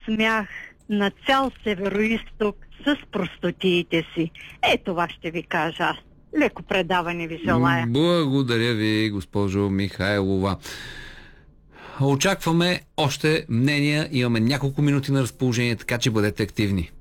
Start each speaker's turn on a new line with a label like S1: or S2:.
S1: смях на цял Североизток с простотиите си. Това ще ви кажа аз. Леко предаване ви желая.
S2: Благодаря ви, госпожо Михайлова. Очакваме още мнения. Имаме няколко минути на разположение, така че бъдете активни.